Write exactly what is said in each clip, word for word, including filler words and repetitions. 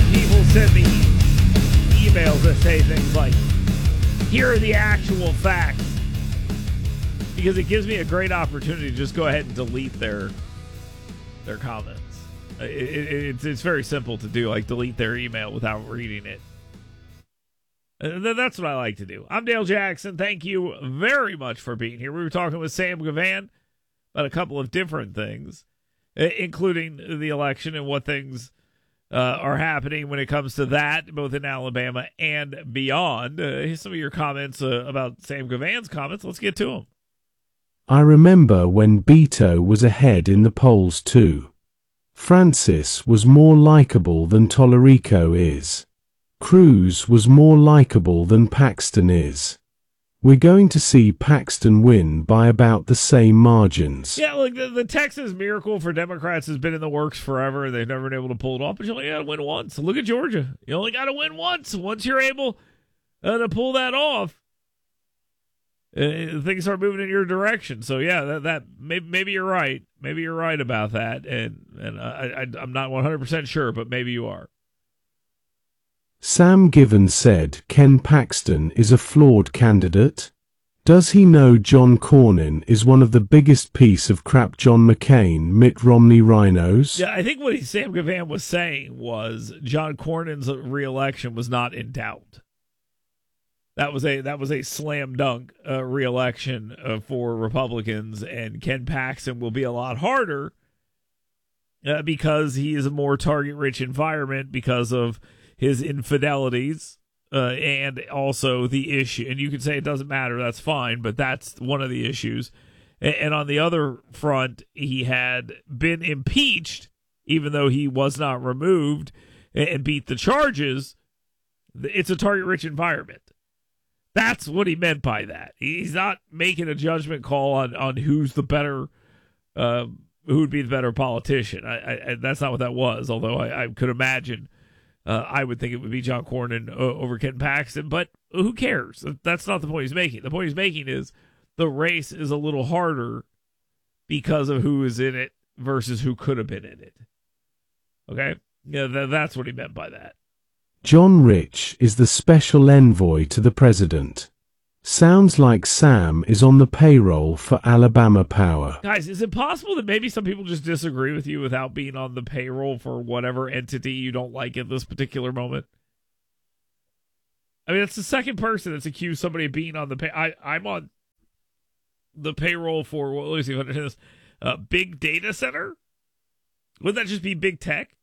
when people send me emails that say things like, here are the actual facts. Because it gives me a great opportunity to just go ahead and delete their their comments. It, it, it's, it's very simple to do, like delete their email without reading it. And that's what I like to do. I'm Dale Jackson. Thank you very much for being here. We were talking with Sam Gavan about a couple of different things, including the election and what things uh, are happening when it comes to that, both in Alabama and beyond. Uh, here's some of your comments uh, about Sam Gavan's comments. Let's get to them. I remember when Beto was ahead in the polls too. Francis was more likable than Tallarico is. Cruz was more likable than Paxton is. We're going to see Paxton win by about the same margins. Yeah, look, the, the Texas miracle for Democrats has been in the works forever. They've never been able to pull it off, but you only got to win once. Look at Georgia. You only got to win once. Once you're able uh, to pull that off, uh, things start moving in your direction. So, yeah, that, that maybe, maybe you're right. Maybe you're right about that, and, and I, I, I'm not one hundred percent sure, but maybe you are. Sam Given said Ken Paxton is a flawed candidate. Does he know John Cornyn is one of the biggest piece of crap John McCain, Mitt Romney rhinos? Yeah, I think what he, Sam Gavan was saying was John Cornyn's re-election was not in doubt. That was a that was a slam dunk uh, re-election uh, for Republicans, and Ken Paxton will be a lot harder uh, because he is a more target-rich environment because of his infidelities, uh, and also the issue. And you could say it doesn't matter, that's fine, but that's one of the issues. And, and on the other front, he had been impeached, even though he was not removed, and, and beat the charges. It's a target-rich environment. That's what he meant by that. He's not making a judgment call on, on who's the better, uh, who would be the better politician. I, I, that's not what that was, although I, I could imagine Uh, I would think it would be John Cornyn uh, over Ken Paxton, but who cares? That's not the point he's making. The point he's making is the race is a little harder because of who is in it versus who could have been in it. Okay? Yeah, th- that's what he meant by that. John Rich is the special envoy to the president. Sounds like Sam is on the payroll for Alabama Power. Guys, is it possible that maybe some people just disagree with you without being on the payroll for whatever entity you don't like at this particular moment? I mean, it's the second person that's accused somebody of being on the pay. I, I'm on the payroll for, well, let me see what it is, uh, big data center? Wouldn't that just be big tech?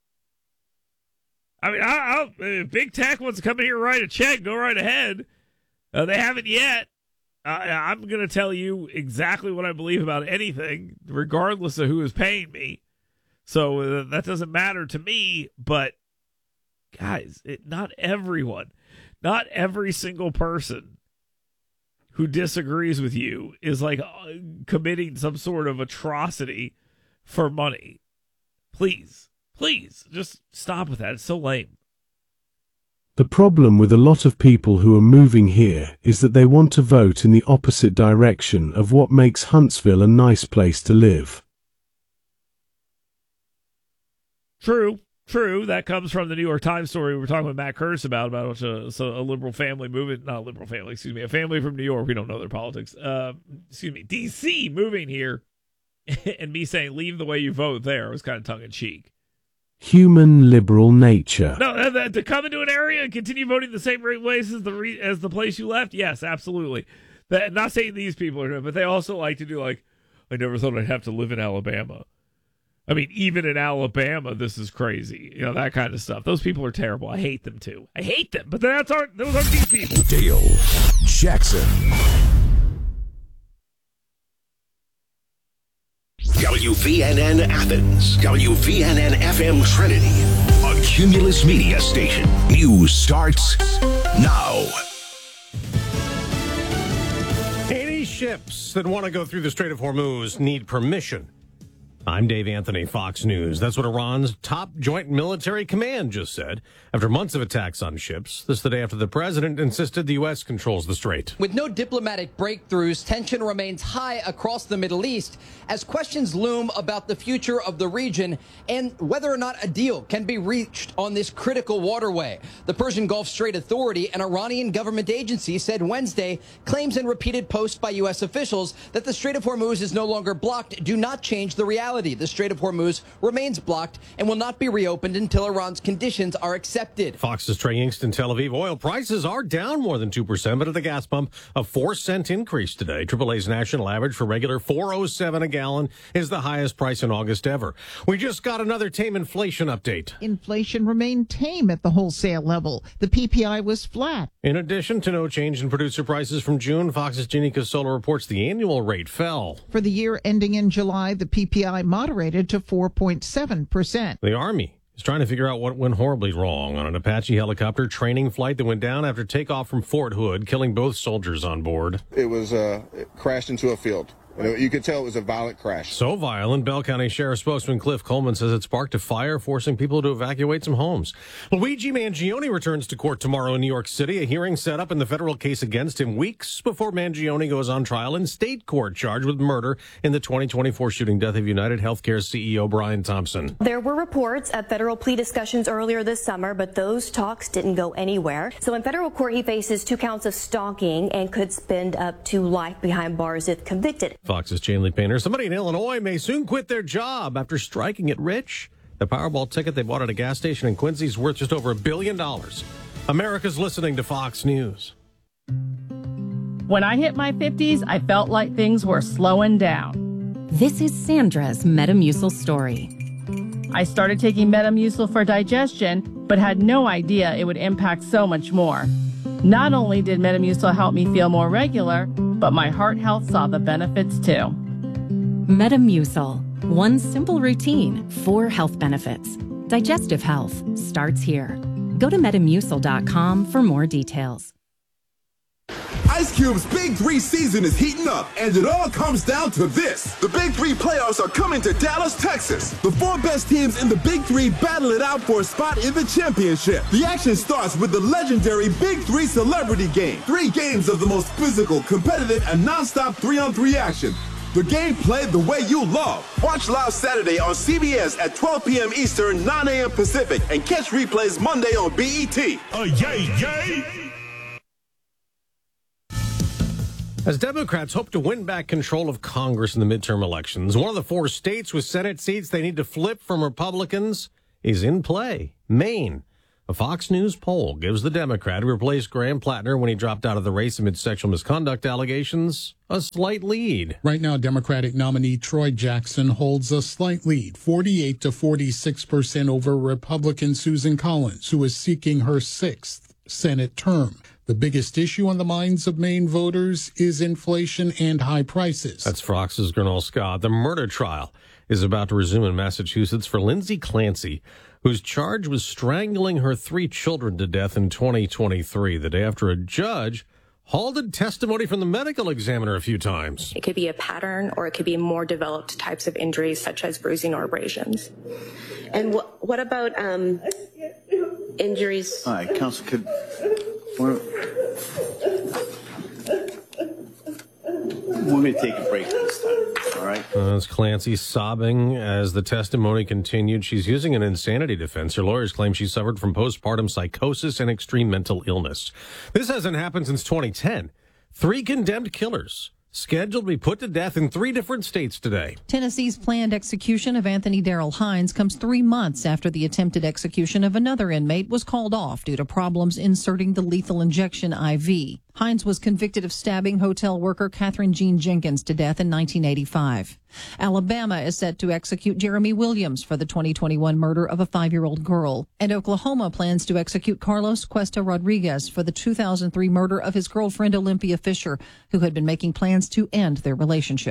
I mean, I, I'll, if big tech wants to come in here and write a check, go right ahead. Uh, they haven't yet. Uh, I'm going to tell you exactly what I believe about anything, regardless of who is paying me. So uh, that doesn't matter to me. But, guys, it, not everyone, not every single person who disagrees with you is like uh, committing some sort of atrocity for money. Please, please, just stop with that. It's so lame. The problem with a lot of people who are moving here is that they want to vote in the opposite direction of what makes Huntsville a nice place to live. True, true. That comes from the New York Times story we were talking with Matt Curtis about, about a, so a liberal family moving, not a liberal family, excuse me, a family from New York. We don't know their politics. Uh, excuse me, D C moving here and me saying, leave the way you vote there. It was kind of tongue-in-cheek. Human liberal nature. No, uh, uh, to come into an area and continue voting the same ways as the re- as the place you left, yes, absolutely. That, not saying these people are doing, but they also like to do like, I never thought I'd have to live in Alabama. I mean, even in Alabama, this is crazy. You know, that kind of stuff. Those people are terrible. I hate them too. I hate them, but that's aren't those aren't these people. Dale Jackson. W V N N Athens, W V N N F M Trinity, a Cumulus Media station. News starts now. Any ships that want to go through the Strait of Hormuz need permission. I'm Dave Anthony, Fox News. That's what Iran's top joint military command just said. After months of attacks on ships, this the day after the president insisted the U S controls the strait. With no diplomatic breakthroughs, tension remains high across the Middle East as questions loom about the future of the region and whether or not a deal can be reached on this critical waterway. The Persian Gulf Strait Authority, an Iranian government agency, said Wednesday claims in repeated posts by U S officials that the Strait of Hormuz is no longer blocked do not change the reality. The Strait of Hormuz remains blocked and will not be reopened until Iran's conditions are accepted. Fox's Trey Yingst in Tel Aviv. Oil prices are down more than two percent, but at the gas pump, a four cent increase today. triple A's national average for regular four oh seven a gallon is the highest price in August ever. We just got another tame inflation update. Inflation remained tame at the wholesale level. The P P I was flat. In addition to no change in producer prices from June, Fox's Jeannie Casola reports the annual rate fell. For the year ending in July, the P P I moderated to four point seven percent. The Army is trying to figure out what went horribly wrong on an Apache helicopter training flight that went down after takeoff from Fort Hood, killing both soldiers on board. It was uh, it crashed into a field. You could tell it was a violent crash. So violent, Bell County Sheriff spokesman Cliff Coleman says it sparked a fire, forcing people to evacuate some homes. Luigi Mangione returns to court tomorrow in New York City. A hearing set up in the federal case against him weeks before Mangione goes on trial in state court, charged with murder in the twenty twenty-four shooting death of United Healthcare C E O Brian Thompson. There were reports of federal plea discussions earlier this summer, but those talks didn't go anywhere. So in federal court, he faces two counts of stalking and could spend up to life behind bars if convicted. Fox's Chanley Painter. Somebody in Illinois may soon quit their job after striking it rich. The Powerball ticket they bought at a gas station in Quincy is worth just over a billion dollars. America's listening to Fox News. When I hit my fifties, I felt like things were slowing down. This is Sandra's Metamucil story. I started taking Metamucil for digestion, but had no idea it would impact so much more. Not only did Metamucil help me feel more regular, but my heart health saw the benefits too. Metamucil. One simple routine, four health benefits. Digestive health starts here. Go to metamucil dot com for more details. Ice Cube's Big Three season is heating up, and it all comes down to this. The Big Three playoffs are coming to Dallas, Texas. The four best teams in the Big Three battle it out for a spot in the championship. The action starts with the legendary Big Three Celebrity Game. Three games of the most physical, competitive, and non-stop three-on-three action. The game played the way you love. Watch live Saturday on C B S at twelve p.m. Eastern, nine a.m. Pacific, and catch replays Monday on B E T. Uh, yay, yay! As Democrats hope to win back control of Congress in the midterm elections, one of the four states with Senate seats they need to flip from Republicans is in play, Maine. A Fox News poll gives the Democrat who replaced Graham Plattner when he dropped out of the race amid sexual misconduct allegations a slight lead. Right now, Democratic nominee Troy Jackson holds a slight lead, forty-eight to forty-six percent over Republican Susan Collins, who is seeking her sixth Senate term. The biggest issue on the minds of Maine voters is inflation and high prices. That's Fox's Gernal Scott. The murder trial is about to resume in Massachusetts for Lindsay Clancy, who's charged with strangling her three children to death in twenty twenty-three, the day after a judge halted testimony from the medical examiner a few times. It could be a pattern, or it could be more developed types of injuries, such as bruising or abrasions. And wh- what about um, injuries? All right, counsel, could... We're, we're going to take a break this time, all right? Uh, that's Clancy sobbing as the testimony continued. She's using an insanity defense. Her lawyers claim she suffered from postpartum psychosis and extreme mental illness. This hasn't happened since twenty ten. Three condemned killers scheduled to be put to death in three different states today. Tennessee's planned execution of Anthony Darrell Hines comes three months after the attempted execution of another inmate was called off due to problems inserting the lethal injection I V. Hines was convicted of stabbing hotel worker Catherine Jean Jenkins to death in nineteen eighty-five. Alabama is set to execute Jeremy Williams for the twenty twenty-one murder of a five-year-old girl. And Oklahoma plans to execute Carlos Cuesta Rodriguez for the two thousand three murder of his girlfriend Olympia Fisher, who had been making plans to end their relationship.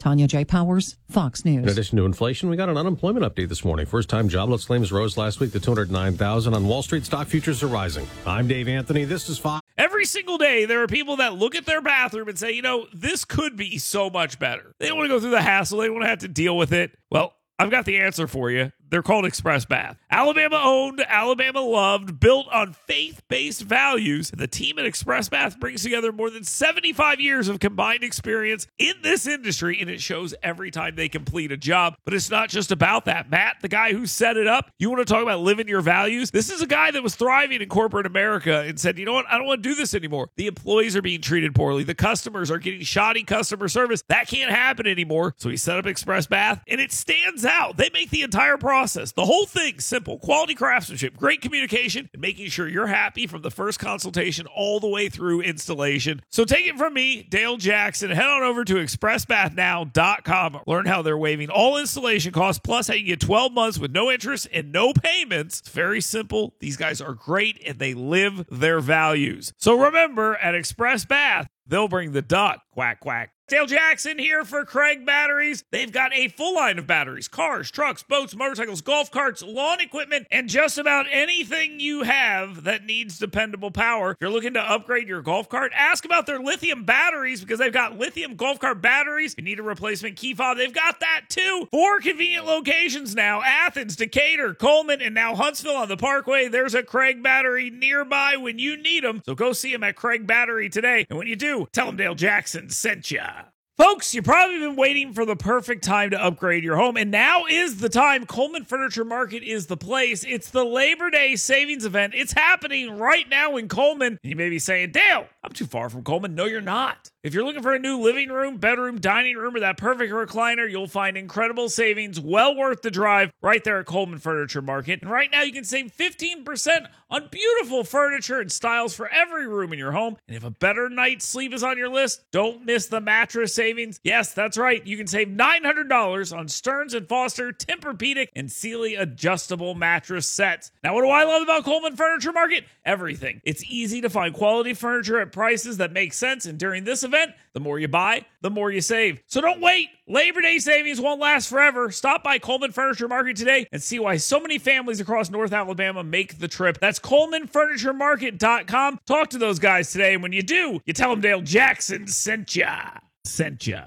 Tanya J. Powers, Fox News. In addition to inflation, we got an unemployment update this morning. First-time jobless claims rose last week to two hundred nine thousand. On Wall Street, stock futures are rising. I'm Dave Anthony. This is Fox. Every single day, there are people that look at their bathroom and say, you know, this could be so much better. They don't want to go through the hassle. They don't want to have to deal with it. Well, I've got the answer for you. They're called Express Bath. Alabama owned, Alabama loved, built on faith-based values. The team at Express Bath brings together more than seventy-five years of combined experience in this industry, and it shows every time they complete a job. But it's not just about that. Matt, the guy who set it up, you want to talk about living your values? This is a guy that was thriving in corporate America and said, you know what? I don't want to do this anymore. The employees are being treated poorly. The customers are getting shoddy customer service. That can't happen anymore. So he set up Express Bath, and it stands out. They make the entire process. The whole thing simple, quality craftsmanship, great communication, and making sure you're happy from the first consultation all the way through installation. So take it from me, Dale Jackson. Head on over to express bath now dot com. Learn how they're waiving all installation costs, plus how you get twelve months with no interest and no payments. It's very simple. These guys are great, and they live their values. So remember, at Express Bath, they'll bring the duck. Quack, quack. Dale Jackson here for Craig Batteries. They've got a full line of batteries, cars, trucks, boats, motorcycles, golf carts, lawn equipment, and just about anything you have that needs dependable power. If you're looking to upgrade your golf cart, ask about their lithium batteries because they've got lithium golf cart batteries. If you need a replacement key fob, they've got that too. Four convenient locations now: Athens, Decatur, Coleman, and now Huntsville on the Parkway. There's a Craig Battery nearby when you need them. So go see them at Craig Battery today. And when you do, tell them Dale Jackson sent ya. Folks, you've probably been waiting for the perfect time to upgrade your home, and now is the time. Coleman Furniture Market is the place. It's the Labor Day savings event. It's happening right now in Coleman. And you may be saying, Dale, I'm too far from Coleman. No, you're not. If you're looking for a new living room, bedroom, dining room, or that perfect recliner, you'll find incredible savings, well worth the drive, right there at Coleman Furniture Market. And right now, you can save fifteen percent on beautiful furniture and styles for every room in your home. And if a better night's sleep is on your list, don't miss the mattress savings. Yes, that's right. You can save nine hundred dollars on Stearns and Foster, Tempur-Pedic, and Sealy adjustable mattress sets. Now, what do I love about Coleman Furniture Market? Everything. It's easy to find quality furniture at prices that make sense. And during this event, the more you buy, the more you save. So don't wait. Labor Day savings won't last forever. Stop by Coleman Furniture Market today and see why so many families across North Alabama make the trip. That's coleman furniture market dot com. Talk to those guys today. And when you do, you tell them Dale Jackson sent ya. Sent ya.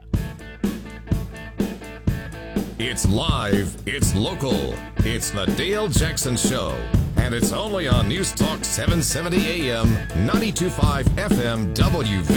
It's live. It's local. It's the Dale Jackson Show. And it's only on News Talk seven seventy A M, ninety-two point five F M W V.